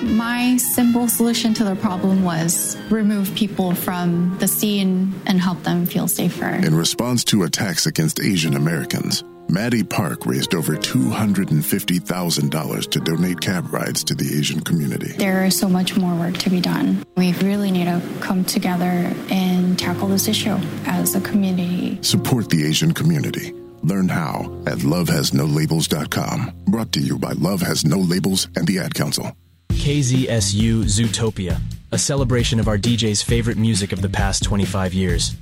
My simple solution to the problem was remove people from the scene and help them feel safer. In response to attacks against Asian Americans, Maddie Park raised over $250,000 to donate cab rides to the Asian community. There is so much more work to be done. We really need to come together and tackle this issue as a community. Support the Asian community. Learn how at lovehasnolabels.com. Brought to you by Love Has No Labels and the Ad Council. KZSU Zootopia, a celebration of our DJ's favorite music of the past 25 years.